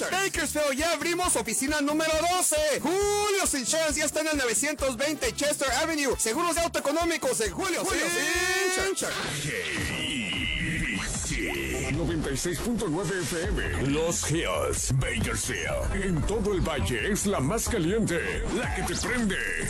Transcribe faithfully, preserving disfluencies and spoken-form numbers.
Bakersfield, ya abrimos oficina número doce. Julio's Insurance ya está en el novecientos veinte Chester Avenue. Seguros de auto económicos en Julio's Insurance. noventa y seis punto nueve F M. Los Hills, Bakersfield. En todo el valle es la más caliente, la que te prende.